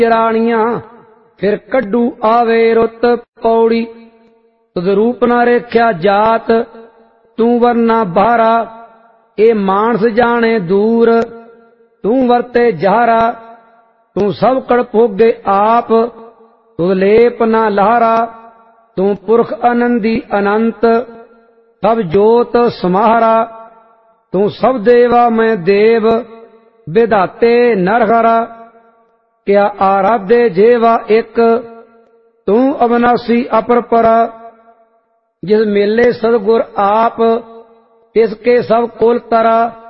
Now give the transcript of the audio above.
ਚਰਾਣੀਆਂ ਫਿਰ ਕੱਢੂ ਆਵੇ ਰੁੱਤ ਪੌੜੀ। ਤੁਧ ਰੂਪ ਨਾ ਰੇਖਿਆ ਜਾਤ ਤੂੰ ਵਰਨਾ ਬਾਹਰਾ, ਇਹ ਮਾਨਸ ਜਾਣੇ ਦੂਰ ਤੂੰ ਵਰਤੇ ਜਾਹਰਾ। ਤੂੰ ਸਭ ਕੜ ਭੋਗੇ ਆਪ ਤੁਧ ਲੇਪ ਨਾ ਲਾਹਰਾ, ਤੂੰ ਪੁਰਖ ਆਨੰਦੀ ਅਨੰਤ ਸਭ ਜੋਤ ਸਮਾਹਰਾ। ਤੂੰ ਸਭ ਦੇਵਾ ਮੈਂ ਦੇਵ ਵਿਧਾਤੇ ਨਰਹਰਾ, ਕਿਆ ਆਰਾਧੇ ਜੇਵਾ ਇੱਕ ਤੂੰ ਅਵਨਾਸੀ ਅਪਰਪਰਾ। ਜਿਸ ਮੇਲੇ ਸਤਿਗੁਰ ਆਪ ਤਿਸ ਕੇ ਸਭ ਕੁਲ ਤਰਾ,